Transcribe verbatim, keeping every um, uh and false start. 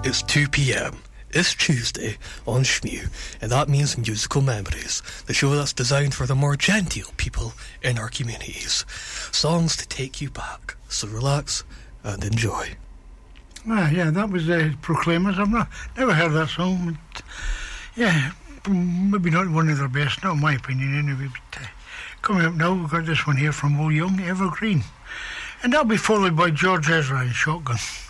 It's two p.m. It's Tuesday on Shmew, and that means Musical Memories, the show that's designed for the more genteel people in our communities. Songs to take you back. So relax and enjoy. Ah, yeah, that was the uh, Proclaimers. I've not, never heard that song. But, yeah, maybe not one of their best, not in my opinion anyway. But uh, coming up now, we've got this one here from Will Young, Evergreen. And that'll be followed by George Ezra and Shotgun.